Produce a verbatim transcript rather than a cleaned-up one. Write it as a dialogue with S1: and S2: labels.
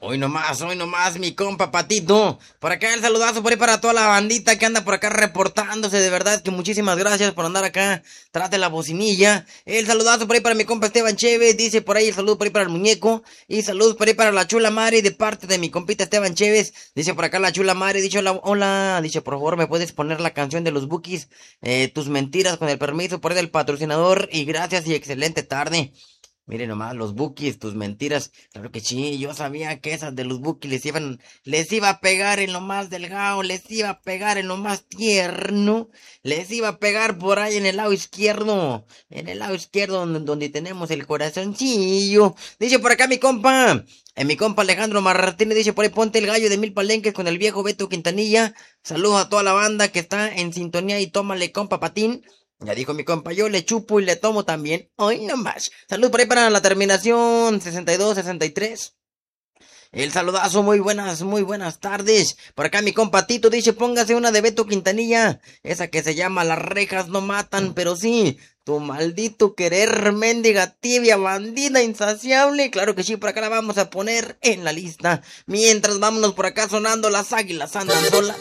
S1: Hoy nomás, hoy nomás, mi compa Patito. Por acá el saludazo por ahí para toda la bandita que anda por acá reportándose. De verdad que muchísimas gracias por andar acá tras de la bocinilla. El saludazo por ahí para mi compa Esteban Chévez. Dice por ahí el saludo por ahí para el muñeco. Y saludos por ahí para la chula Mari de parte de mi compita Esteban Chévez. Dice por acá la chula Mari. Dice hola, hola. Dice por favor me puedes poner la canción de los Bookies. Eh, tus mentiras con el permiso por ahí del patrocinador. Y gracias y excelente tarde. Miren nomás, los Bookies, tus mentiras. Claro que sí, yo sabía que esas de los Bookies les iban, les iba a pegar en lo más delgado, les iba a pegar en lo más tierno, les iba a pegar por ahí en el lado izquierdo, en el lado izquierdo donde, donde tenemos el corazoncillo. Dice por acá mi compa, eh, mi compa Alejandro Martínez dice por ahí ponte el gallo de mil palenques con el viejo Beto Quintanilla. Saludos a toda la banda que está en sintonía y tómale compa patín. Ya dijo mi compa, yo le chupo y le tomo también. Hoy nomás. Salud por ahí para la terminación sesenta y dos, sesenta y tres. El saludazo, muy buenas, muy buenas tardes. Por acá mi compa Tito dice, póngase una de Beto Quintanilla. Esa que se llama Las rejas no matan, pero sí. Tu maldito querer, mendiga tibia, bandida insaciable. Claro que sí, por acá la vamos a poner en la lista. Mientras vámonos por acá sonando las águilas andan solas.